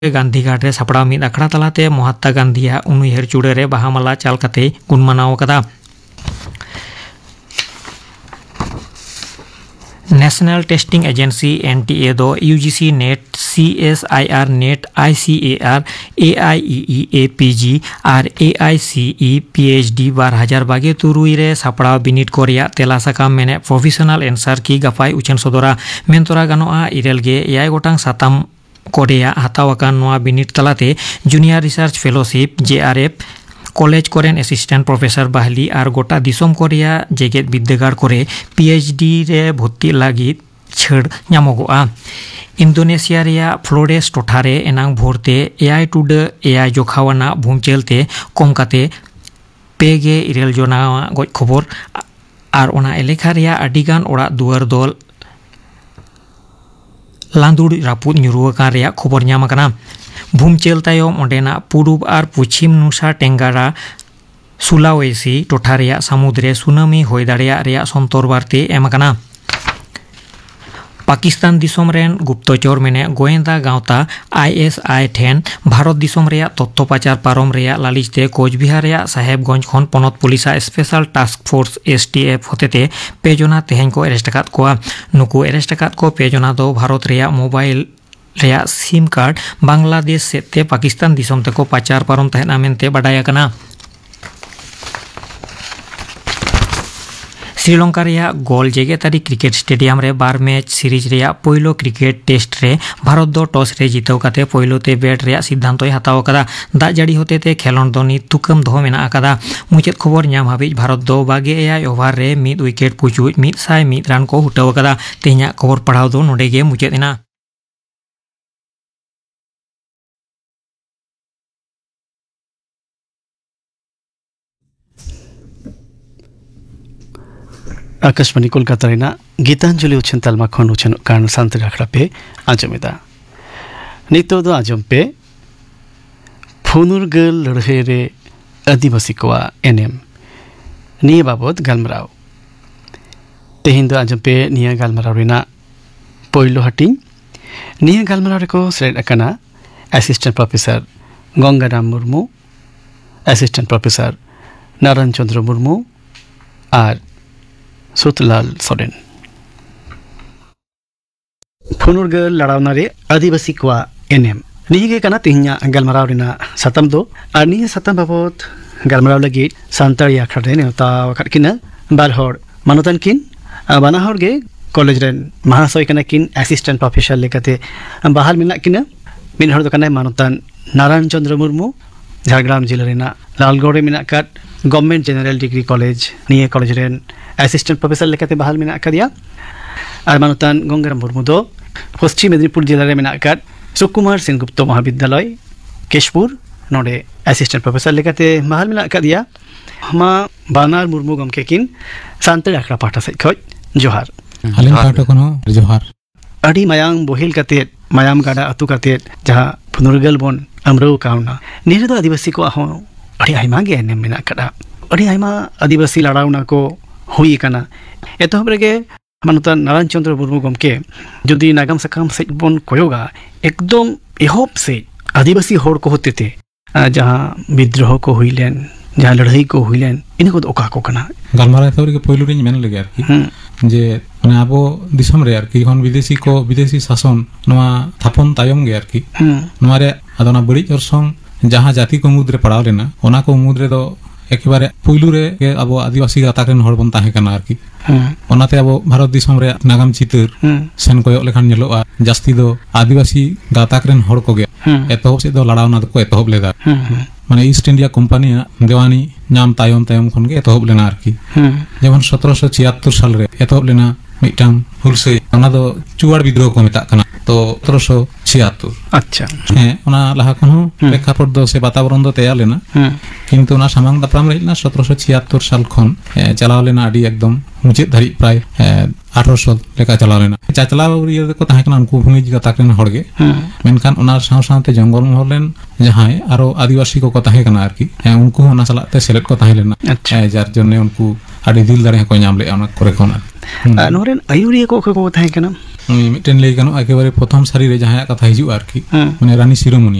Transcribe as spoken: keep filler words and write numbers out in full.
गांधीघाट रे सपड़ा मिद अखड़ा तलाते महात्मा गांधी उनहर चूड़े रे बाहामाला चाल कते गुण मनाव कदा। National testing agency N T A दो UGC net C S I R net I C A R A I E E A P G और ए आई सी ई पी एच डी बार हजार बागे तुरुई रे सपड़ा बिनिट को रिया तेला साकाम मेने प्रोफेशनल एंसर की गफाई उछन सदरा मेनतोरा गानोआ इरेल गे एआई गोटांग साताम कोरिया हतावाकान नोआ बिनिट तलाते जूनियर रिसर्च फेलोशिप जे R F college कोरेन assistant professor बहाली और गोटा दिसोम कोरिया जेगेत विद्यागार कोरे पीएचडी रे भर्ती लागिद छड़ नामोगोआ। इंडोनेशिया रिया फ्लोरेस टोठारे एनांग भोरते एआई टुडे एआई जोखावाना भूमचेलते कम काते पेगे इरेल जोना गज खबर और ओना एलेखा रिया अडिगान ओड़ा दुआर दल लांदुड़ रापुद ᱧᱩᱨᱩᱣᱟᱠᱟᱱ ᱨᱮᱭᱟᱜ खबर ᱧᱟᱢ ᱟᱠᱟᱱᱟ। भूमचेल तायम ओंडेना पूर्व और पश्चिम नुसा टेंगारा सुलावेसी टोठा रेया समुद्रे सुनामी होय दाड़ेयाग रेया संतर बार्ते एम आकाना। पाकिस्तान दिसोम रेन गुप्तचर मेने गोयेंदा गावता I S I ठेन Bharat Disom रेया तत्तो पाचार पारम रेया लालिचते कोचबिहार रेया साहेबगंज खन पनत पुलिसा special task force S T F होतेते पेजना तेहेन को एरेस्ट आकाद कोआ। नुकु एरेस्ट आकाद को पेजना दो भारत रेया मोबाइल रेया सिम कार्ड बांग्लादेश सेते पाकिस्तान दिसोम तेको पाचार पारम तहेना मेनते बाडाय आकाना। श्रीलंका रेया गोल जेगेतारी क्रिकेट स्टेडियम रे बार मैच सीरीज रेया पहिलो क्रिकेट टेस्ट रे भारत दो टॉस रे जिताव काते पहिलोते बैट रेया सिद्धांतय हताव कदा। दाग जाड़ी होतेते खेलोंड दो नित तुकम दो मेना आकादा। मुचाद खबर ᱧᱟᱢ हाबिज भारत दो बागे एआई ओभार रे मिद विकेट पुचुज मिद साय मिद रान को हुटाव कदा। तेहना खबर पढ़ाव दो नोडे गे मुचाद एना। आकाशवाणी कोलकाता रेना गीतांजलि उछन तालमा खन उछन कान सांतरा खड़ा पे आजमेदा नितो दो आजम पे फुनुरगल लड़हे रे आदिवासी कोआ एनएम निया बाबत गालमराव तेहिन दो आजम पे निया गालमराव रेना पहिलो हटिंग निया गालमराव रे को select अकाना assistant professor Gangaram Murmu assistant professor Narayan Chandra Murmu और सुतलाल सोरेन। फुनुरगल लड़ावना रे आदिवासी कोआ एनएम निगे कना तिहिnya galmaraw rena satam do ar niya satam babot galmaraw lagi santari akhra re neuta wakat kina bar hor manutan kin bana hor ge college ren mahasoy kana kin assistant professor lekate bahal minak kina min hor do kana manutan Narayan Chandra Murmu Jhargram जिला रेना लालगढ़ रे मिना काट government general degree college निये college rain assistant professor लेकाते बहाल मिना कदिया और मानुतान गंगाराम मुर्मू दो पश्चिम मेदिनीपुर जिला रे मिना काट सुकुमार सेनगुप्त महाविद्यालय केशपुर नोडे असिस्टेंट प्रोफेसर लेकाते बहाल मिना कदिया। मा बानार मुर्मू गमके किन सांतरी आखड़ा पाठा से खoj जोहार हालिन पाठा कोनो जोहार अडी मायांग बोहिल कते मायाम गाडा अतु कते जहां फुनुरगल बोन अमरो काउना निरे दो आदिवासी को आहो अड़ी आयमा गे एनएम मेना कड़ा अड़ी आयमा आदिवासी लड़ावना को हुई कना एतहब रेगे मानुता नारायण चंद्र मुर्मू गमके जुदी नागाम सकाम से बोन कोयोगा एकदम एहब से आदिवासी होड़ को होते थे जहां विद्रोह को हुई लेन जहां लड़ाई को हुई लेन इनको ओका को कना गालमारा तोरी के पहिलो रे मेन लगे आरकी जे माने आबो दिसम रे आरकी कोन विदेशी को विदेशी शासन नवा थापन तायम गे आरकी नवा रे आदोना बड़ी अरसंग जहां जाति को मुद्रे पड़ाव लेना ओना को मुद्रे दो एकेबारे पुइलु रे अब आदिवासी गाताक रेन हड़ बन ताहे कना आरकी ओनाते अब भारत दिसम रे नागाम चितर सेन कोयो लेखान नेलोआ जास्ती दो आदिवासी गाताक रेन हड़ को गे एतहब से दो लड़ावना को एतहब लेदा माने ईस्ट इंडिया कंपनी देवानी नाम तायम तायम खन गे एतहब लेना आरकी जेमन सत्रह सौ छिहत्तर साल रे एतहब लेना मिटांग हुलसे ओना दो चुवाड़ विद्रोह को मेता कना तो सत्रह सौ छिहत्तर अच्छा हे ओना लाहा खन प्रेक्षापट दो से वातावरण दो तैयार लेना किंतु ना सामांग दापराम रेना सत्रह सौ छिहत्तर साल खन चलाव लेना आडी एकदम मुचित धरी प्राय अठारह सौ लेका चलाव लेना चाचलाव रिय को ताहे कना उनको भूमि जिगा ताकरेन हड़गे मेनखान ओना साव सावते जंगल महल लेन जहां आरो आदिवासी को को ताहे कना आरकी उनको ओना सलाते सेलेक्ट को ताहे लेना जार जने उनको आडी दिल दारे को नाम ले ओना करे कोना नोरेन आयुरिया को को ताहे कना मिट्टन लई गानो एकेबारे प्रथम सारी रे जहां कथा हिजु आरकी माने रानी शिरोमणि